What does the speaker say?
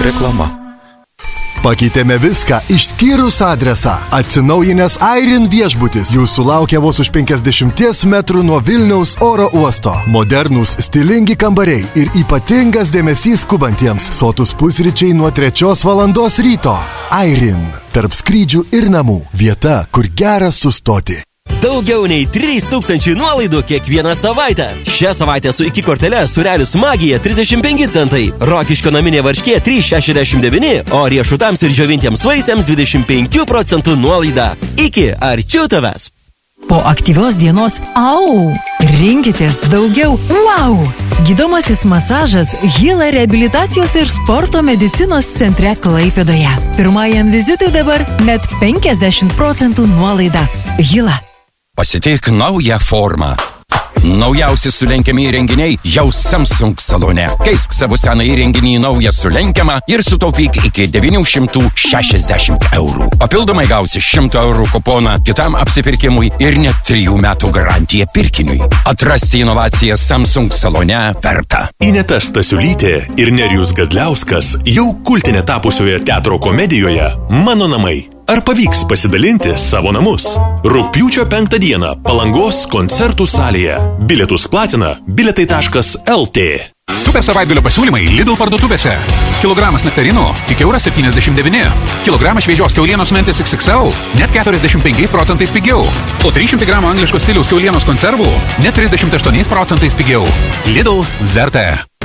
Reklama. Pakeitėme viską išskyrus adresą. Atsinaujinęs Airin viešbutis jūsų laukia vos už 50 metrų nuo Vilniaus oro uosto. Modernūs, stilingi kambariai ir ypatingas dėmesys skubantiems. Sotus pusryčiai nuo 3 valandos ryto. Airin. Tarp skrydžių ir namų. Vieta, kur gera sustoti. Daugiau nei 3000 nuolaidų kiekvieną savaitę. Šią savaitę su iki kortele Sūrelis Magija 35 centai, Rokiškio naminė varškė 3,69, o riešutams ir džiovintiems vaisiams 25% nuolaida. Iki arčiau tavęs. Po aktyvios dienos rinkitės daugiau Gydomasis masažas Hila reabilitacijos ir sporto medicinos centre Klaipėdoje. Pirmajam vizitui dabar net 50% nuolaida. Hila. Pasiteik naują formą. Naujausi sulenkiami įrenginiai jau Samsung salone. Keisk savo seną įrenginį į naują sulenkiamą ir sutaupyk iki 960 eurų. Papildomai gausi 100 eurų kuponą kitam apsipirkimui ir net 3 metų garantiją pirkiniui. Atrasti inovaciją Samsung salone verta. Ineta Stasiulytė ir Nerijus Gadliauskas jau kultinė tapusioje teatro komedijoje Mano namai. Ar pavyks pasidalinti savo namus? Rugpjūčio 5 dieną Palangos koncertų salėje. Bilietus platina bilietai.lt. Super savaitgalio pasiūlymai Lidl parduotuvėse. Kilogramas nektarinų tik €1,79. Kilogramas šviežios kiaulienos mentės XXL net 45% pigiau. O 300 gramų angliškos stiliaus kiaulienos konservų net 38% pigiau. Lidl verta.